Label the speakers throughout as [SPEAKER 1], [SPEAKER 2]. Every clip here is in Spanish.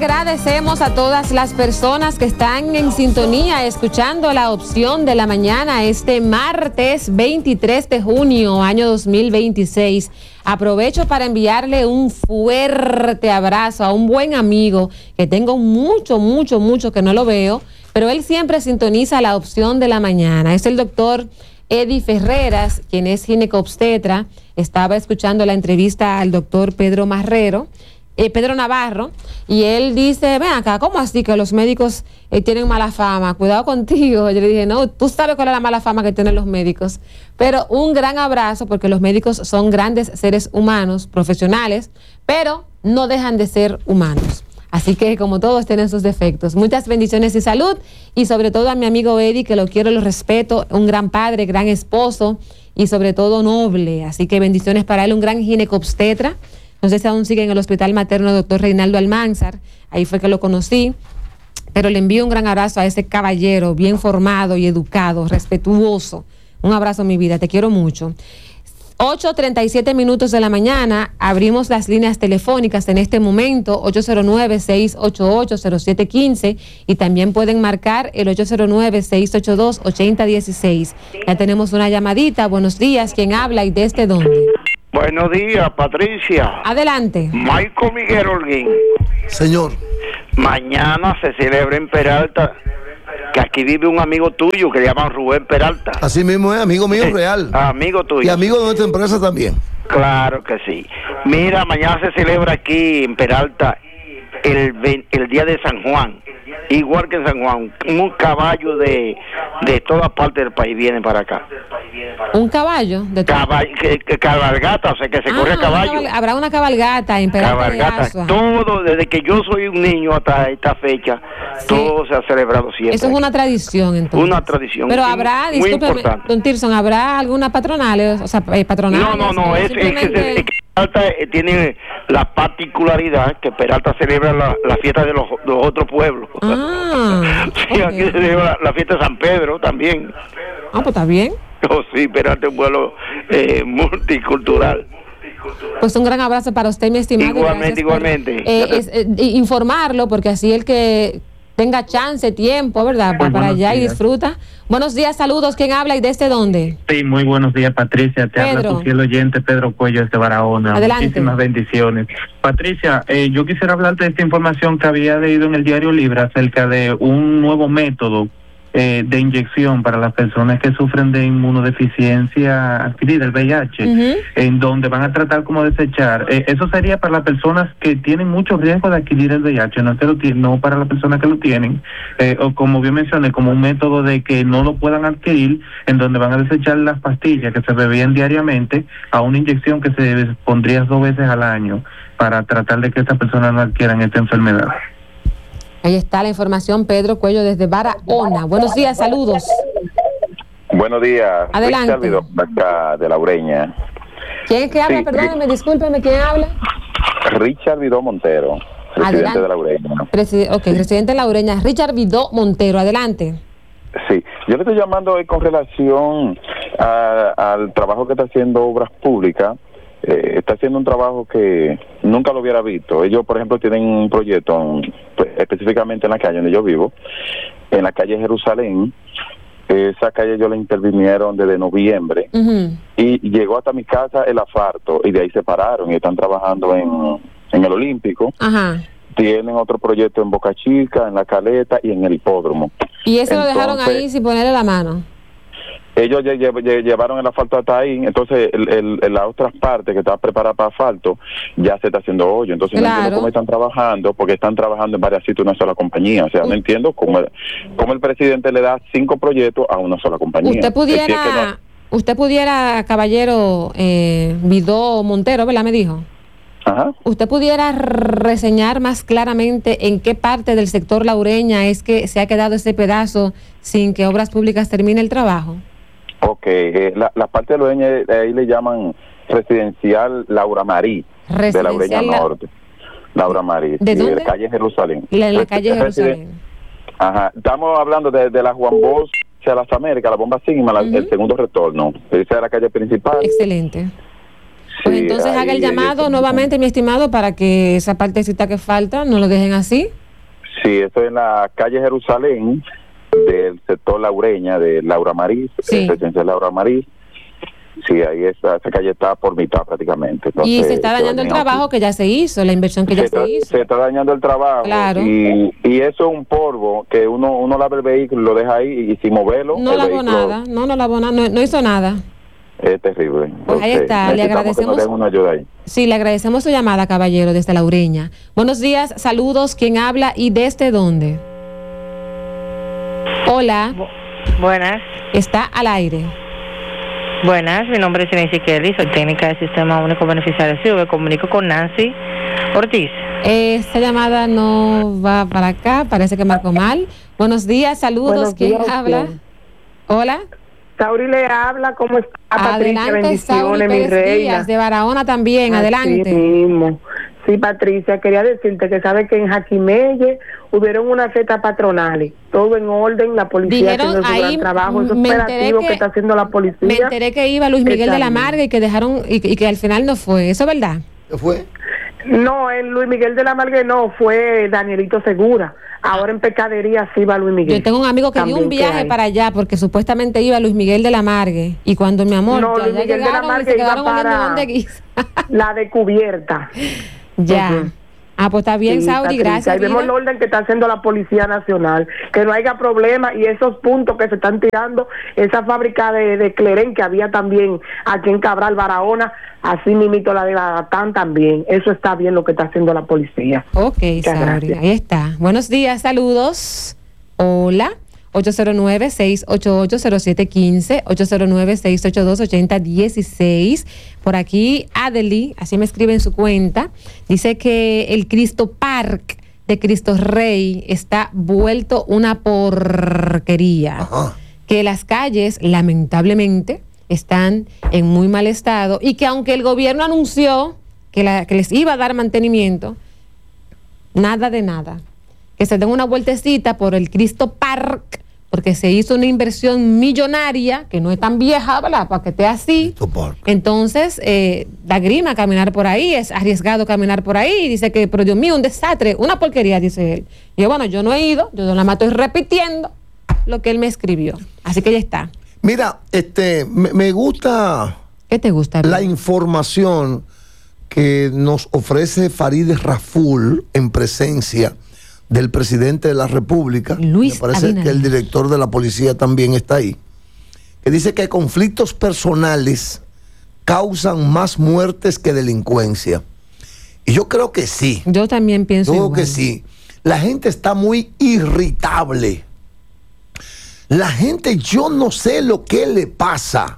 [SPEAKER 1] Agradecemos a todas las personas que están en sintonía escuchando La Opción de la Mañana este martes 23 de junio, año 2026. Aprovecho para enviarle un fuerte abrazo a un buen amigo que tengo mucho que no lo veo, pero él siempre sintoniza La Opción de la Mañana. Es el doctor Eddie Ferreras, quien es ginecobstetra. Estaba escuchando la entrevista al doctor Pedro Navarro, y él dice, ven acá, ¿cómo así que los médicos tienen mala fama? Cuidado contigo. Yo le dije, no, tú sabes cuál es la mala fama que tienen los médicos. Pero un gran abrazo, porque los médicos son grandes seres humanos, profesionales, pero no dejan de ser humanos. Así que como todos tienen sus defectos. Muchas bendiciones y salud, y sobre todo a mi amigo Eddie, que lo quiero, lo respeto, un gran padre, gran esposo y sobre todo noble. Así que bendiciones para él, un gran ginecobstetra. No sé si aún sigue en el Hospital Materno Dr. Reinaldo Almanzar, ahí fue que lo conocí, pero le envío un gran abrazo a ese caballero, bien formado y educado, respetuoso. Un abrazo, mi vida, te quiero mucho. 8:37 de la mañana, abrimos las líneas telefónicas en este momento, 809-688-0715, y también pueden marcar el 809-682-8016. Ya tenemos una llamadita. Buenos días, ¿quién habla y desde dónde?
[SPEAKER 2] Buenos días, Patricia.
[SPEAKER 1] Adelante.
[SPEAKER 2] Michael Miguel Holguín.
[SPEAKER 3] Señor.
[SPEAKER 2] Mañana se celebra en Peralta, que aquí vive un amigo tuyo que le llaman Rubén Peralta.
[SPEAKER 3] Así mismo es, amigo mío real.
[SPEAKER 2] Amigo tuyo.
[SPEAKER 3] Y amigo de nuestra empresa también.
[SPEAKER 2] Claro que sí. Mira, mañana se celebra aquí en Peralta el día de San Juan. Igual que en San Juan, un caballo de toda parte del país viene para acá.
[SPEAKER 1] ¿Un caballo?
[SPEAKER 2] Cabalgata, o sea, que se corre a caballo.
[SPEAKER 1] Habrá una cabalgata en Peralta.
[SPEAKER 2] Todo, desde que yo soy un niño hasta esta fecha, sí, todo se ha celebrado siempre.
[SPEAKER 1] Eso es una tradición, entonces.
[SPEAKER 2] Una tradición.
[SPEAKER 1] Pero habrá, discúlpeme, don Tirson, ¿habrá alguna patronal? O sea, patronal.
[SPEAKER 2] No, es que Peralta tiene la particularidad que Peralta celebra la fiesta de los otros pueblos. Sí, aquí se celebra la fiesta de San Pedro también.
[SPEAKER 1] Pues está bien.
[SPEAKER 2] Oh, sí, Peralta es un pueblo multicultural.
[SPEAKER 1] Pues un gran abrazo para usted, mi estimado.
[SPEAKER 2] Igualmente.
[SPEAKER 1] Informarlo, porque así el que tenga chance, tiempo, ¿verdad? Va para allá y disfruta. Buenos días, saludos. ¿Quién habla y desde dónde?
[SPEAKER 4] Sí, muy buenos días, Patricia. Te habla tu fiel oyente, Pedro Cuello, desde Barahona.
[SPEAKER 1] Adelante.
[SPEAKER 4] Muchísimas bendiciones. Patricia, yo quisiera hablarte de esta información que había leído en el Diario Libre acerca de un nuevo método de inyección para las personas que sufren de inmunodeficiencia adquirida, el VIH, en donde van a tratar como desechar. Eso sería para las personas que tienen mucho riesgo de adquirir el VIH, no para las personas que lo tienen, o como bien mencioné, como un método de que no lo puedan adquirir, en donde van a desechar las pastillas que se bebían diariamente a una inyección que se pondría 2 veces al año para tratar de que estas personas no adquieran esta enfermedad.
[SPEAKER 1] Ahí está la información, Pedro Cuello desde Barahona. Buenos días, saludos.
[SPEAKER 5] Buenos días.
[SPEAKER 1] Adelante.
[SPEAKER 5] Richard Vidó, acá de La Ureña.
[SPEAKER 1] ¿Quién es que habla? Perdóneme, discúlpeme, ¿quién habla?
[SPEAKER 5] Richard Vidó Montero, presidente de La Ureña.
[SPEAKER 1] Presidente de La Ureña. Richard Vidó Montero, adelante.
[SPEAKER 5] Sí, yo le estoy llamando hoy con relación al trabajo que está haciendo Obras Públicas. Está haciendo un trabajo que nunca lo hubiera visto. Ellos, por ejemplo, tienen un proyecto específicamente en la calle donde yo vivo, en la calle Jerusalén. Esa calle ellos la intervinieron desde noviembre y llegó hasta mi casa el asfalto y de ahí se pararon y están trabajando en el Olímpico. Tienen otro proyecto en Boca Chica, en La Caleta y en el Hipódromo.
[SPEAKER 1] ¿Y eso lo dejaron ahí sin ponerle la mano?
[SPEAKER 5] Ellos llevaron el asfalto hasta ahí, entonces la otra parte que está preparada para asfalto ya se está haciendo hoyo. Entonces no entiendo cómo están trabajando, porque están trabajando en varias sitios una sola compañía. O sea, no entiendo cómo el presidente le da 5 proyectos a una sola compañía.
[SPEAKER 1] Usted pudiera, caballero Vidó Montero, ¿verdad? Me dijo. ¿Usted pudiera reseñar más claramente en qué parte del sector La Ureña es que se ha quedado ese pedazo sin que Obras Públicas termine el trabajo?
[SPEAKER 5] La parte de La Ureña, ahí le llaman residencial Laura Marí, de La Ureña Norte. Laura Marí,
[SPEAKER 1] ¿de dónde?
[SPEAKER 5] De la calle Jerusalén.
[SPEAKER 1] La calle Jerusalén.
[SPEAKER 5] Estamos hablando de la Juan Bosch hacia las Américas, la Bomba Sigma, el segundo retorno. Esa es la calle principal.
[SPEAKER 1] Excelente. Pues entonces haga el llamado nuevamente, mi estimado, para que esa partecita que falta no lo dejen así.
[SPEAKER 5] Sí, esto es en la calle Jerusalén, del sector Laureña, de Laura Marí, residencia Laura Marí. Sí, ahí está, esa calle está por mitad prácticamente. Entonces,
[SPEAKER 1] y se está dañando el trabajo que ya se hizo, la inversión que ya se hizo.
[SPEAKER 5] Se está dañando el trabajo.
[SPEAKER 1] Claro.
[SPEAKER 5] Y eso es un polvo que uno lava el vehículo, lo deja ahí y sin moverlo.
[SPEAKER 1] No lavó nada, no lavó nada, no hizo nada.
[SPEAKER 5] Es terrible.
[SPEAKER 1] Pues
[SPEAKER 5] entonces,
[SPEAKER 1] ahí está, le agradecemos.
[SPEAKER 5] Que nos den una ayuda ahí.
[SPEAKER 1] Sí, le agradecemos su llamada, caballero, desde Laureña. Buenos días, saludos, ¿quién habla y desde dónde? Hola.
[SPEAKER 6] Buenas.
[SPEAKER 1] Está al aire.
[SPEAKER 6] Buenas, mi nombre es Nancy Kelly, soy técnica del Sistema Único Beneficiario CV. Me comunico con Nancy Ortiz.
[SPEAKER 1] Esta llamada no va para acá, parece que marcó mal. Buenos días, saludos,
[SPEAKER 7] Buenos
[SPEAKER 1] ¿quién
[SPEAKER 7] días,
[SPEAKER 1] habla?
[SPEAKER 7] bien.
[SPEAKER 1] Hola.
[SPEAKER 7] Sauri le habla, ¿cómo está? Patricia,
[SPEAKER 1] Adelante, Sauri
[SPEAKER 7] bendiciones, mi
[SPEAKER 1] Pérez
[SPEAKER 7] reina.
[SPEAKER 1] Díaz, de Barahona también,
[SPEAKER 7] Así
[SPEAKER 1] adelante.
[SPEAKER 7] mismo. Sí, Patricia, quería decirte que sabe que en Jaquimelle hubieron unas fiestas patronales, todo en orden, la policía
[SPEAKER 1] Dijeron
[SPEAKER 7] haciendo su
[SPEAKER 1] ahí,
[SPEAKER 7] gran trabajo, esos
[SPEAKER 1] me enteré
[SPEAKER 7] operativos que está haciendo la policía.
[SPEAKER 1] Me enteré que iba Luis Miguel
[SPEAKER 7] Está
[SPEAKER 1] de la
[SPEAKER 7] bien.
[SPEAKER 1] Marga y que dejaron, y que al final no fue, ¿eso es verdad?
[SPEAKER 3] ¿Qué fue?
[SPEAKER 7] No, en Luis Miguel de la Marga no, fue Danielito Segura. Ahora en Pescadería sí va Luis Miguel.
[SPEAKER 1] Yo tengo un amigo que dio
[SPEAKER 7] También
[SPEAKER 1] un
[SPEAKER 7] que
[SPEAKER 1] viaje
[SPEAKER 7] hay.
[SPEAKER 1] para allá porque supuestamente iba Luis Miguel de la Margue y cuando mi amor
[SPEAKER 7] No,
[SPEAKER 1] ya
[SPEAKER 7] Luis Miguel de la
[SPEAKER 1] llegaron y
[SPEAKER 7] Margue
[SPEAKER 1] se
[SPEAKER 7] iba
[SPEAKER 1] quedaron oliendo
[SPEAKER 7] para
[SPEAKER 1] donde quiso.
[SPEAKER 7] la de cubierta.
[SPEAKER 1] Ya.
[SPEAKER 7] Ujú.
[SPEAKER 1] Ah, pues está bien,
[SPEAKER 7] Sí,
[SPEAKER 1] Sauri,
[SPEAKER 7] Patricia,
[SPEAKER 1] gracias.
[SPEAKER 7] ahí vemos el
[SPEAKER 1] vida.
[SPEAKER 7] orden que está haciendo la Policía Nacional, que no haya problema y esos puntos que se están tirando, esa fábrica de Clerén que había también aquí en Cabral, Barahona, así mismito la de la TAN también, eso está bien lo que está haciendo la policía.
[SPEAKER 1] Ok,
[SPEAKER 7] Muchas
[SPEAKER 1] Sauri,
[SPEAKER 7] gracias.
[SPEAKER 1] ahí está. Buenos días, saludos. Hola. 809-688-0715, 809-682-8016. Por aquí, Adeli, así me escribe en su cuenta, dice que el Cristo Park de Cristo Rey está vuelto una porquería.
[SPEAKER 3] Ajá.
[SPEAKER 1] Que las calles, lamentablemente, están en muy mal estado y que aunque el gobierno anunció que les iba a dar mantenimiento, nada de nada. Que se den una vueltecita por el Cristo Park, porque se hizo una inversión millonaria, que no es tan vieja, ¿verdad? Para que esté así.
[SPEAKER 3] Cristo Park.
[SPEAKER 1] Entonces, da grima caminar por ahí, es arriesgado caminar por ahí. Dice que, pero Dios mío, un desastre, una porquería, dice él. Y yo, bueno, yo no he ido, yo nada más estoy repitiendo lo que él me escribió. Así que ya está.
[SPEAKER 3] Mira, me gusta
[SPEAKER 1] ¿Qué te gusta?
[SPEAKER 3] la
[SPEAKER 1] Bill?
[SPEAKER 3] información que nos ofrece Farideh Raful en presencia del presidente de la República.
[SPEAKER 1] Luis
[SPEAKER 3] Me parece
[SPEAKER 1] Abinader.
[SPEAKER 3] que el director de la policía también está ahí. Que dice que conflictos personales causan más muertes que delincuencia. Y yo creo que sí.
[SPEAKER 1] Yo también pienso
[SPEAKER 3] Yo creo
[SPEAKER 1] igual.
[SPEAKER 3] que sí. La gente está muy irritable. La gente, yo no sé lo que le pasa.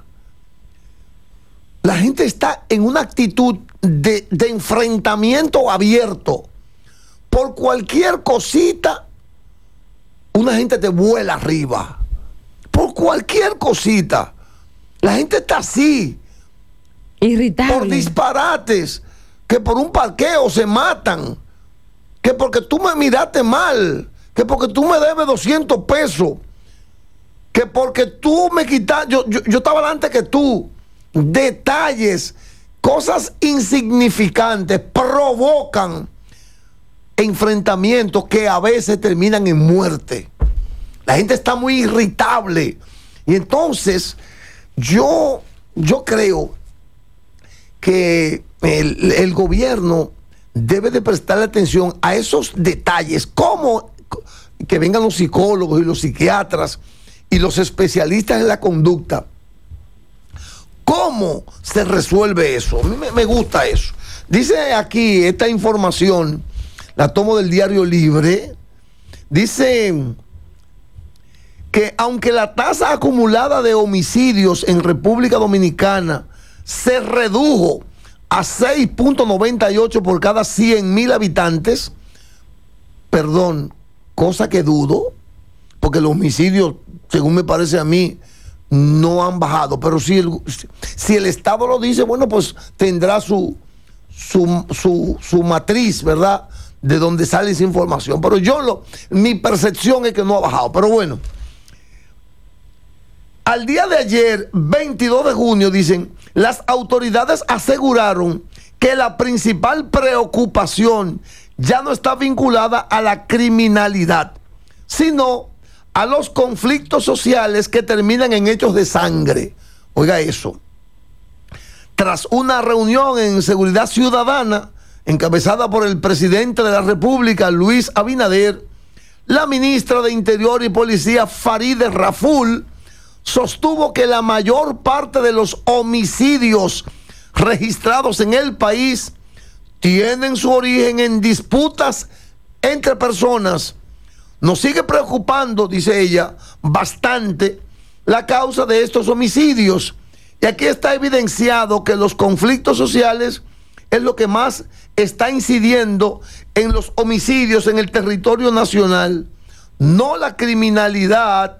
[SPEAKER 3] La gente está en una actitud de enfrentamiento abierto. Por cualquier cosita, una gente te vuela arriba. Por cualquier cosita. La gente está así.
[SPEAKER 1] Irritable.
[SPEAKER 3] Por disparates. Que por un parqueo se matan. Que porque tú me miraste mal. Que porque tú me debes 200 pesos. Que porque tú me quitaste. Yo estaba delante que tú. Detalles. Cosas insignificantes provocan enfrentamientos que a veces terminan en muerte. La gente está muy irritable. Y entonces, yo creo que el gobierno debe de prestarle atención a esos detalles, como que vengan los psicólogos y los psiquiatras y los especialistas en la conducta. ¿Cómo se resuelve eso? A mí me gusta eso. Dice aquí esta información, la tomo del Diario Libre, dice que aunque la tasa acumulada de homicidios en República Dominicana se redujo a 6.98 por cada 100.000 habitantes, perdón, cosa que dudo, porque los homicidios, según me parece a mí, no han bajado, pero si el Estado lo dice, bueno, pues tendrá su matriz, ¿verdad?, de donde sale esa información. Pero mi percepción es que no ha bajado. Pero bueno, al día de ayer, 22 de junio, dicen, Las autoridades aseguraron que la principal preocupación ya no está vinculada a la criminalidad, sino a los conflictos sociales que terminan en hechos de sangre. Oiga eso. Tras una reunión en Seguridad Ciudadana, encabezada por el presidente de la República, Luis Abinader, la ministra de Interior y Policía, Farideh Raful, sostuvo que la mayor parte de los homicidios registrados en el país tienen su origen en disputas entre personas. Nos sigue preocupando, dice ella, bastante la causa de estos homicidios. Y aquí está evidenciado que los conflictos sociales es lo que más está incidiendo en los homicidios en el territorio nacional, no la criminalidad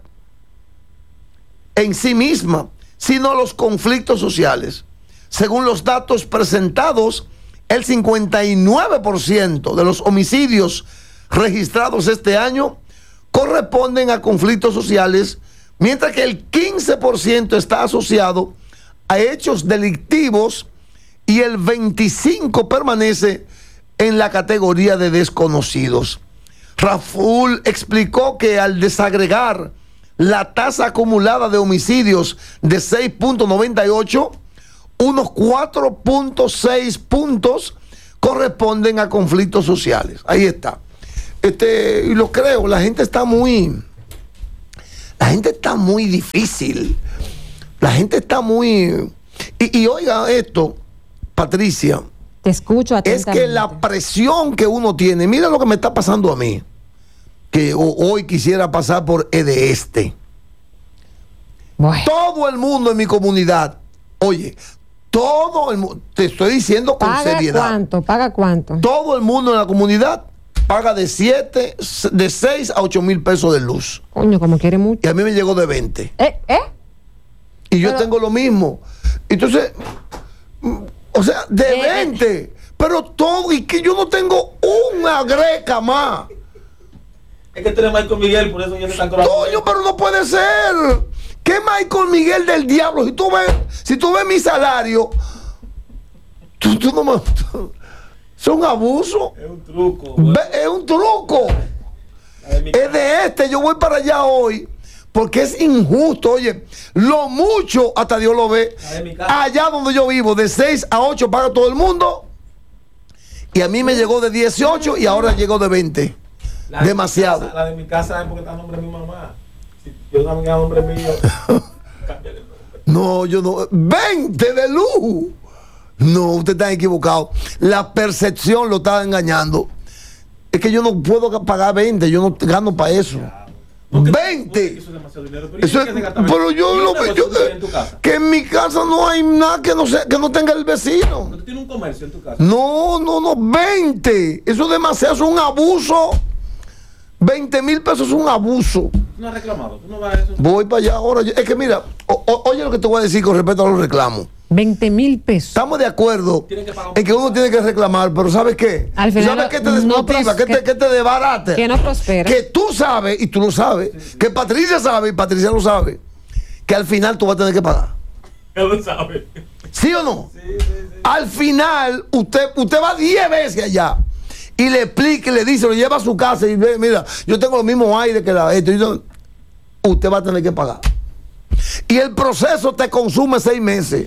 [SPEAKER 3] en sí misma, sino los conflictos sociales. Según los datos presentados, el 59% de los homicidios registrados este año corresponden a conflictos sociales, mientras que el 15% está asociado a hechos delictivos y el 25% permanece en la categoría de desconocidos. Raful explicó que al desagregar la tasa acumulada de homicidios de 6.98, unos 4.6 puntos corresponden a conflictos sociales. Ahí está. Y lo creo, la gente está muy difícil. La gente está muy... Y oiga esto, Patricia.
[SPEAKER 1] Te escucho atentamente.
[SPEAKER 3] Es que la presión que uno tiene, mira lo que me está pasando a mí, que hoy quisiera pasar por EDESTE.
[SPEAKER 1] Bueno.
[SPEAKER 3] Todo el mundo en mi comunidad, oye, todo el mundo, te estoy diciendo con seriedad.
[SPEAKER 1] ¿Paga cuánto?
[SPEAKER 3] Todo el mundo en la comunidad paga de 6 a 8 mil pesos de luz.
[SPEAKER 1] Coño, como quiere mucho.
[SPEAKER 3] Y a mí me llegó de 20.
[SPEAKER 1] Pero
[SPEAKER 3] Y yo tengo lo mismo. Entonces, o sea, de 20. Pero todo, y que yo no tengo una greca más.
[SPEAKER 8] Es que tú eres Michael Miguel, por eso ya te están cobrando.
[SPEAKER 3] Coño, pero no puede ser. ¿Qué Michael Miguel del diablo? Si tú ves mi salario, tú no me... Es un abuso.
[SPEAKER 8] Es un truco.
[SPEAKER 3] Es un truco. Es de este. Yo voy para allá hoy porque es injusto. Oye, lo mucho, hasta Dios lo ve. Allá donde yo vivo, de 6 a 8 paga todo el mundo. Y a mí me llegó de 18 y ahora llegó de 20. Demasiado.
[SPEAKER 8] La de mi casa es porque está a nombre de mi mamá. Si yo también a nombre mío, cámbiale el nombre.
[SPEAKER 3] No, yo no. 20 de luz. No, usted está equivocado. La percepción lo está engañando. Es que yo no puedo pagar 20, yo no gano para eso. 20.
[SPEAKER 8] Eso es demasiado dinero.
[SPEAKER 3] Pero yo lo veo. Que en mi casa no hay nada que no tenga el vecino.
[SPEAKER 8] ¿No tiene un comercio en tu casa?
[SPEAKER 3] No, 20. Eso es demasiado, es un abuso. 20 mil pesos es un abuso.
[SPEAKER 8] ¿Tú no has reclamado? ¿Tú no vas a eso?
[SPEAKER 3] Voy para allá ahora. Es que mira, oye lo que te voy a decir con respecto a los reclamos.
[SPEAKER 1] 20 mil pesos.
[SPEAKER 3] Estamos de acuerdo en que uno tiene que reclamar, pero ¿sabes qué?
[SPEAKER 1] Al final
[SPEAKER 3] ¿Sabes qué te desmotiva? ¿Qué te desbarate?
[SPEAKER 1] Que no prospera.
[SPEAKER 3] Que tú sabes, y tú lo sabes, que Patricia sabe, y Patricia lo sabe, que al final tú vas a tener que pagar.
[SPEAKER 8] Él lo sabe.
[SPEAKER 3] ¿Sí o no?
[SPEAKER 8] Sí.
[SPEAKER 3] Al final, usted va 10 veces allá y le explica, y le dice, lo lleva a su casa y ve, mira, yo tengo el mismo aire que usted va a tener que pagar. Y el proceso te consume 6 meses.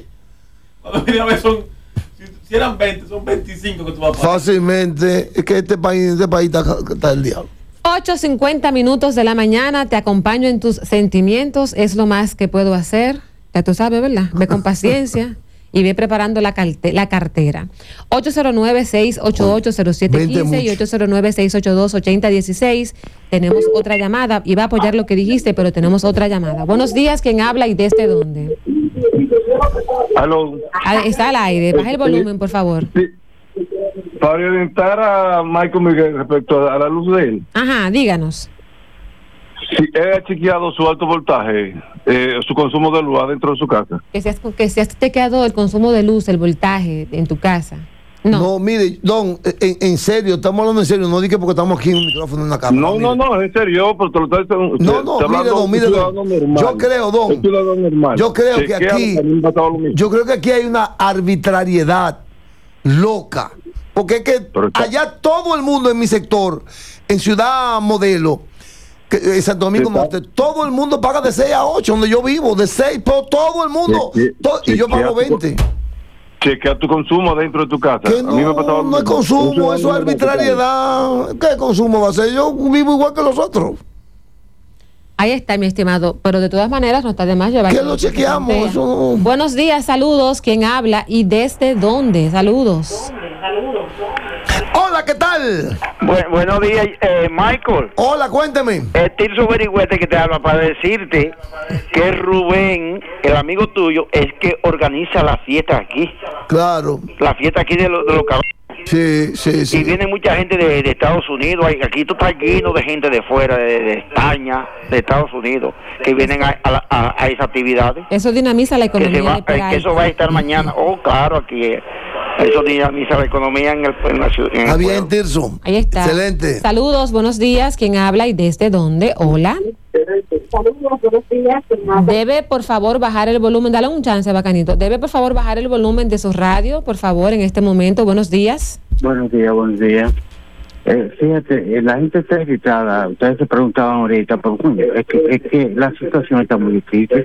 [SPEAKER 8] Si eran 20, son 25 que tú vas a pagar.
[SPEAKER 3] Fácilmente. Es que este país está el diablo.
[SPEAKER 1] 8:50 minutos de la mañana, te acompaño en tus sentimientos, es lo más que puedo hacer. Ya tú sabes, ¿verdad? Ve con paciencia y ve preparando la cartera. 809-688-0715 y 809-682-8016. Tenemos otra llamada y va a apoyar lo que dijiste, pero tenemos otra llamada. Buenos días, ¿quién habla y desde dónde?
[SPEAKER 9] Aló.
[SPEAKER 1] Está al aire, baja el volumen, por favor.
[SPEAKER 9] Sí. Para orientar a Michael Miguel respecto a la luz de él.
[SPEAKER 1] Ajá, díganos.
[SPEAKER 9] Si él ha chequeado su alto voltaje, su consumo de luz dentro de su casa.
[SPEAKER 1] Que se has chequeado el consumo de luz, el voltaje en tu casa.
[SPEAKER 3] No, mire, don, en serio, estamos hablando en serio, no dije porque estamos aquí en un micrófono en una cámara.
[SPEAKER 9] No, en serio, pero te lo estoy diciendo.
[SPEAKER 3] Mire, don, yo creo, don, yo creo que aquí hay una arbitrariedad loca, porque es que allá todo el mundo en mi sector, en Ciudad Modelo, Santo Domingo Norte, todo el mundo paga de 6 a 8, donde yo vivo, de 6, pero todo el mundo, y yo pago 20.
[SPEAKER 9] Chequea tu consumo dentro de tu casa.
[SPEAKER 3] Que no es consumo, eso es arbitrariedad. ¿Qué consumo va a ser? Yo vivo igual que los otros.
[SPEAKER 1] Ahí está, mi estimado, pero de todas maneras no está de más llevar.
[SPEAKER 3] ¿Qué lo chequeamos? Eso...
[SPEAKER 1] Buenos días, saludos. ¿Quién habla y desde dónde? Saludos.
[SPEAKER 3] Hola, ¿qué tal?
[SPEAKER 2] Buenos días, Michael.
[SPEAKER 3] Hola, cuénteme.
[SPEAKER 2] Tirso Berigüete que te habla para decirte que Rubén, el amigo tuyo, es que organiza la fiesta aquí.
[SPEAKER 3] Claro.
[SPEAKER 2] La fiesta aquí de los caballos.
[SPEAKER 3] Sí.
[SPEAKER 2] Y viene mucha gente de Estados Unidos. Aquí tú estás lleno de gente de fuera, de España, de Estados Unidos, que vienen a esas actividades.
[SPEAKER 1] Eso dinamiza la economía.
[SPEAKER 2] Que eso va a estar mañana. Oh, claro, aquí eso dinamiza la economía en la ciudad.
[SPEAKER 3] Está bien, Tirso.
[SPEAKER 1] Ahí está.
[SPEAKER 3] Excelente.
[SPEAKER 1] Saludos, buenos días. ¿Quién habla y desde dónde? Hola.
[SPEAKER 10] Saludos, buenos días.
[SPEAKER 1] Debe, por favor, bajar el volumen. Dale un chance, bacanito. Debe, por favor, bajar el volumen de su radio, por favor, en este momento. Buenos días.
[SPEAKER 11] Buenos días. Fíjate, la gente está irritada. Ustedes se preguntaban ahorita, pero es que la situación está muy difícil.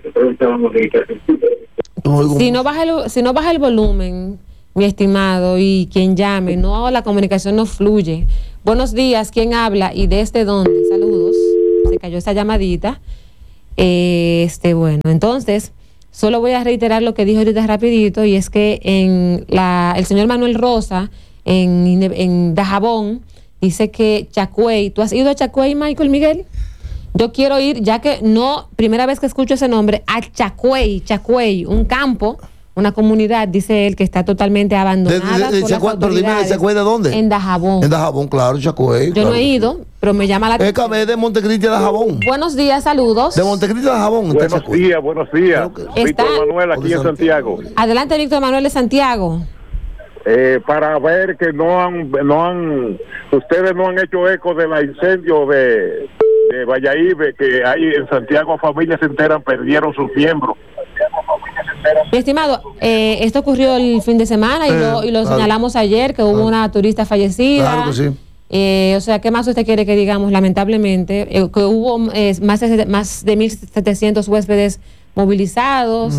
[SPEAKER 1] Si no baja el volumen, mi estimado, y quien llame, no, la comunicación no fluye. Buenos días, ¿quién habla y desde dónde? Saludos. Se cayó esa llamadita. Bueno, entonces, solo voy a reiterar lo que dijo ahorita rapidito, y es que el señor Manuel Rosa, en Dajabón, dice que Chacüey, ¿tú has ido a Chacüey, Michael Miguel? Yo quiero ir, ya que no, primera vez que escucho ese nombre, a Chacüey, un campo, una comunidad, dice él, que está totalmente abandonada por las autoridades.
[SPEAKER 3] Pero dime, ¿Chacüey de dónde?
[SPEAKER 1] En Dajabón.
[SPEAKER 3] En Dajabón, claro, Chacüey.
[SPEAKER 1] Yo
[SPEAKER 3] claro.
[SPEAKER 1] No he ido, pero me llama la atención.
[SPEAKER 3] Es de Montecristi a Dajabón.
[SPEAKER 1] Buenos días, saludos.
[SPEAKER 3] De Montecristi a Dajabón.
[SPEAKER 9] Buenos días. Víctor Manuel, aquí en Santiago.
[SPEAKER 1] Adelante, Víctor Manuel de Santiago.
[SPEAKER 9] Para ver que ustedes no han hecho eco del incendio de Valladolid, que hay en Santiago familias enteras perdieron sus miembros.
[SPEAKER 1] Mi estimado, esto ocurrió el fin de semana y lo señalamos ayer, que hubo una turista fallecida.
[SPEAKER 3] Claro que sí.
[SPEAKER 1] O sea, ¿qué más usted quiere que digamos? Lamentablemente, que hubo más de 1.700 huéspedes movilizados.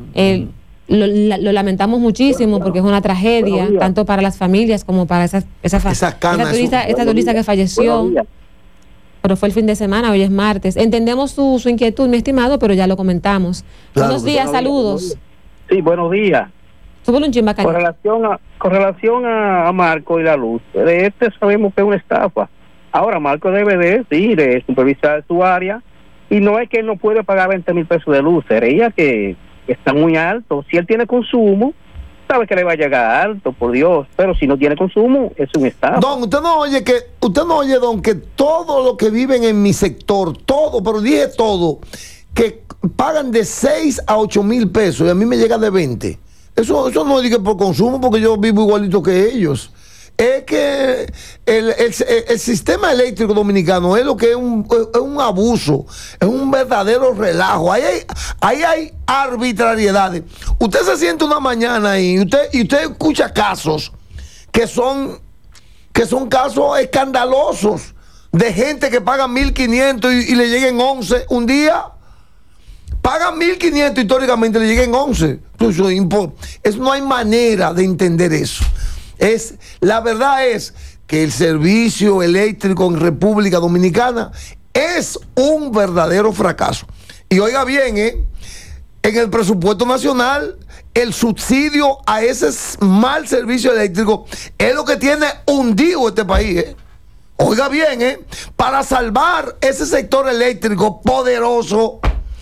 [SPEAKER 1] Lo lamentamos muchísimo porque es una tragedia, tanto para las familias como para esta turista que falleció. Pero fue el fin de semana, hoy es martes. Entendemos su inquietud, mi estimado, pero ya lo comentamos. Claro, buenos días, saludos.
[SPEAKER 11] Sí, buenos días.
[SPEAKER 1] Súbele un chimba,
[SPEAKER 11] con relación a Marco y la luz, de sabemos que es una estafa. Ahora, Marco debe de supervisar su área, y no es que él no puede pagar 20,000 pesos de luz, sería que está muy alto. Si él tiene consumo, sabe que le va a llegar alto, por Dios, pero si no tiene consumo, es un estafa.
[SPEAKER 3] Don, usted no oye, don, que todo lo que viven en mi sector, todo, pero dije todo, que pagan de 6 a 8,000 pesos y a mí me llega de 20. Eso no es por consumo, porque yo vivo igualito que ellos. Es que el sistema eléctrico dominicano es lo que es un abuso, es un verdadero relajo. Ahí hay arbitrariedades. Usted se siente una mañana y usted escucha casos que son casos escandalosos de gente que paga 1.500 y le lleguen 11 un día. Pagan 1.500 históricamente, le lleguen 11. Eso no hay manera de entender eso. La verdad es que el servicio eléctrico en República Dominicana es un verdadero fracaso. Y oiga bien, en el presupuesto nacional, el subsidio a ese mal servicio eléctrico es lo que tiene hundido este país. Oiga bien, para salvar ese sector eléctrico poderoso,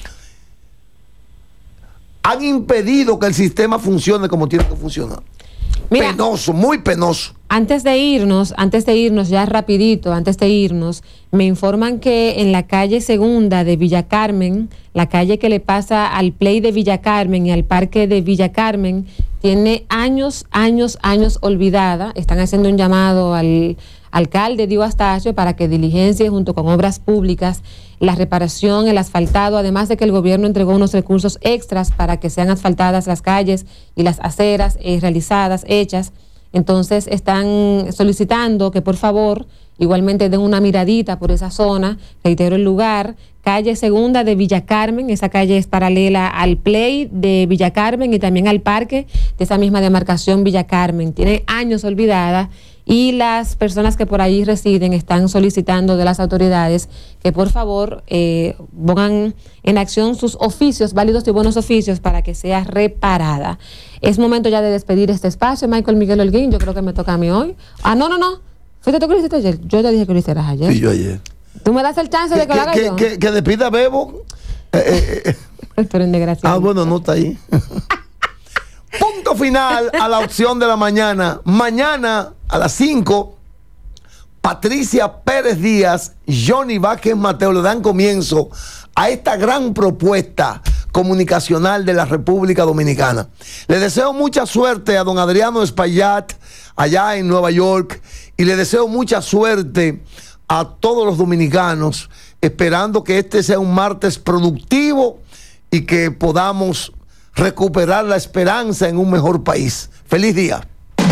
[SPEAKER 3] han impedido que el sistema funcione como tiene que funcionar. Mira, penoso, muy penoso.
[SPEAKER 1] Antes de irnos, ya rapidito, me informan que en la calle Segunda de Villa Carmen, la calle que le pasa al Play de Villa Carmen y al Parque de Villa Carmen, tiene años olvidada. Están haciendo un llamado al alcalde Dio Astacio para que diligencie junto con obras públicas la reparación, el asfaltado, además de que el gobierno entregó unos recursos extras para que sean asfaltadas las calles y las aceras hechas. Entonces están solicitando que por favor igualmente den una miradita por esa zona. Reitero el lugar, calle Segunda de Villa Carmen. Esa calle es paralela al Play de Villa Carmen y también al parque de esa misma demarcación Villa Carmen. Tiene años olvidada y las personas que por ahí residen están solicitando de las autoridades que por favor pongan en acción sus oficios, válidos y buenos oficios, para que sea reparada. Es momento ya de despedir este espacio. Michael Miguel Holguín, yo creo que me toca a mí hoy. No. ¿Fuiste tú que lo hiciste ayer? Yo te dije que lo hicieras ayer.
[SPEAKER 3] Sí, yo ayer.
[SPEAKER 1] ¿Tú me das el chance de que lo haga yo?
[SPEAKER 3] Que despida a Bebo.
[SPEAKER 1] Pero en desgracia.
[SPEAKER 3] Bueno, no está ahí. Punto final a la opción de la mañana. Mañana a las 5, Patricia Pérez Díaz, Johnny Vázquez Mateo le dan comienzo a esta gran propuesta comunicacional de la República Dominicana. Le deseo mucha suerte a don Adriano Espaillat allá en Nueva York y le deseo mucha suerte a todos los dominicanos, esperando que este sea un martes productivo y que podamos recuperar la esperanza en un mejor país. ¡Feliz día!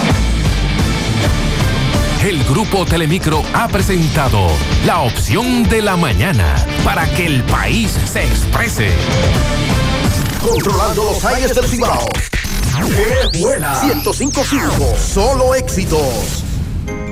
[SPEAKER 12] El Grupo Telemicro ha presentado la opción de la mañana para que el país se exprese.
[SPEAKER 13] Controlando los aires del Cibao. ¡Qué buena! 105.5. Solo éxitos.